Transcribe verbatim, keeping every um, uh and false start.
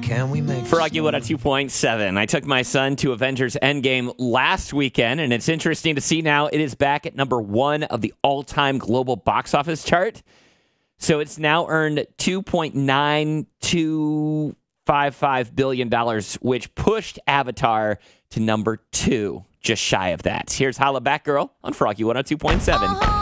Can we make Froggy Wood at two point seven. I took my son to Avengers Endgame last weekend, and it's interesting to see now it is back at number one of the all-time global box office chart. So it's now earned two point nine two five five billion dollars, which pushed Avatar to number two, just shy of that. Here's Holla Back Girl on Froggy Wood at two point seven.